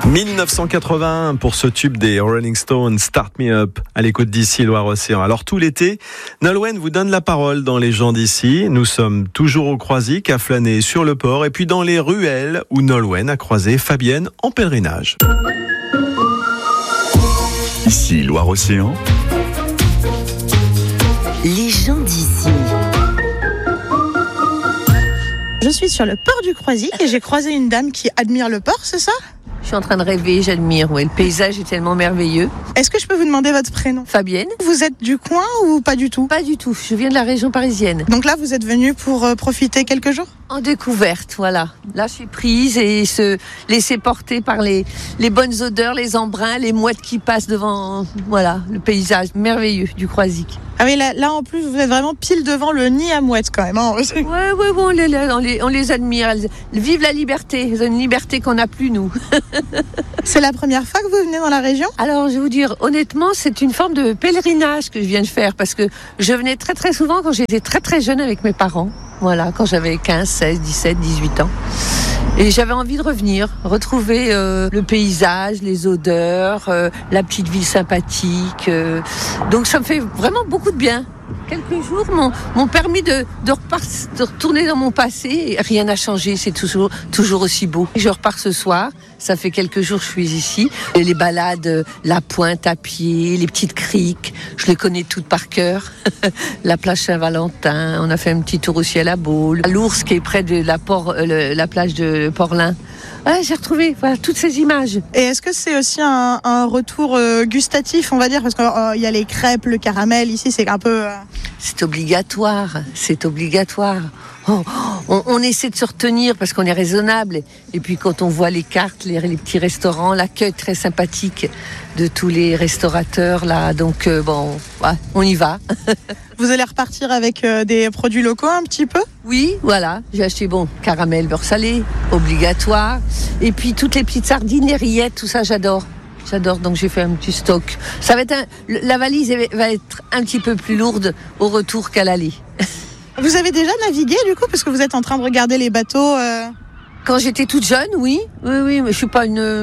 1981 pour ce tube des Rolling Stones, Start Me Up, à l'écoute d'ici Loire-Océan. Alors tout l'été, Nolwenn vous donne la parole dans Les gens d'ici. Nous sommes toujours au Croisic, à flâner sur le port et puis dans les ruelles où Nolwenn a croisé Fabienne en pèlerinage. Ici Loire-Océan. Les gens d'ici. Je suis sur le port du Croisic et j'ai croisé une dame qui admire le port, c'est ça ? Je suis en train de rêver, j'admire. Ouais, le paysage est tellement merveilleux. Est-ce que je peux vous demander votre prénom ? Fabienne ? Vous êtes du coin ou pas du tout ? Pas du tout, je viens de la région parisienne. Donc là, vous êtes venu pour profiter quelques jours ? En découverte, voilà. Là, je suis prise et se laisser porter par les bonnes odeurs, les embruns, les mouettes qui passent devant, voilà, le paysage merveilleux du Croisic. Ah oui, là en plus, vous êtes vraiment pile devant le nid à mouettes quand même. Hein. Ouais, on les admire. Elles vivent la liberté. Elles ont une liberté qu'on n'a plus, nous. C'est la première fois que vous venez dans la région ? Alors, je vais vous dire, honnêtement, c'est une forme de pèlerinage que je viens de faire parce que je venais très très souvent quand j'étais très très jeune avec mes parents. Voilà, quand j'avais 15, 16, 17, 18 ans. Et j'avais envie de revenir, retrouver le paysage, les odeurs, la petite ville sympathique. Donc ça me fait vraiment beaucoup de bien. Quelques jours m'ont permis de retourner dans mon passé et rien n'a changé, c'est toujours aussi beau. Je repars ce soir, ça fait quelques jours que je suis ici. Et les balades, la pointe à pied, les petites criques, je les connais toutes par cœur. La plage Saint-Valentin, on a fait un petit tour aussi à la Baule. L'Ours qui est près de la plage de Porlin. Ouais, j'ai retrouvé toutes ces images. Et est-ce que c'est aussi un retour gustatif, on va dire, parce qu'il y a les crêpes, le caramel, ici c'est un peu... C'est obligatoire. Oh, on essaie de se retenir parce qu'on est raisonnable. Et puis quand on voit les cartes, les petits restaurants, l'accueil très sympathique de tous les restaurateurs là, donc on y va. Vous allez repartir avec des produits locaux un petit peu ? Oui, voilà. J'ai acheté caramel, beurre salé, obligatoire. Et puis toutes les petites sardines, les rillettes, tout ça, j'adore, donc j'ai fait un petit stock. Ça va être la valise va être un petit peu plus lourde au retour qu'à l'aller. Vous avez déjà navigué du coup, parce que vous êtes en train de regarder les bateaux Quand j'étais toute jeune, oui, mais je suis pas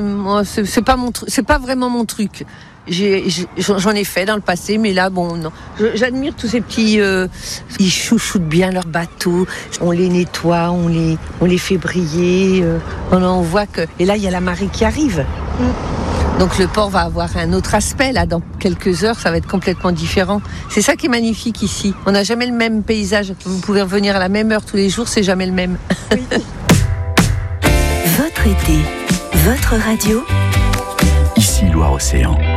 c'est pas vraiment mon truc. J'en ai fait dans le passé, mais là, non. J'admire tous ces petits... ils chouchoutent bien leurs bateaux. On les nettoie, on les fait briller. On voit que... Et là, il y a la marée qui arrive. Donc le port va avoir un autre aspect. Là, dans quelques heures, ça va être complètement différent. C'est ça qui est magnifique ici. On n'a jamais le même paysage. Vous pouvez revenir à la même heure tous les jours, c'est jamais le même. Oui. Votre été, votre radio. Ici Loire-Océan.